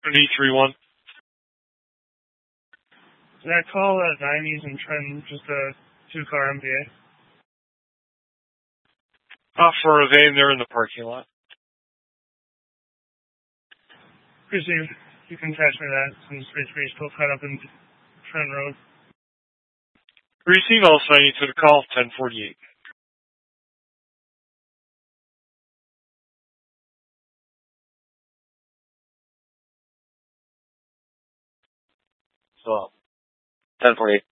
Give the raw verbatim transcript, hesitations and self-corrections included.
D three one. Did I call uh, nineties and Trent just a two-car M P A? Uh, for a van there in the parking lot. Appreciate you can catch me that since we're still tied up in Trent Road. Receive also, I need to the call ten forty-eight. So, ten forty-eight.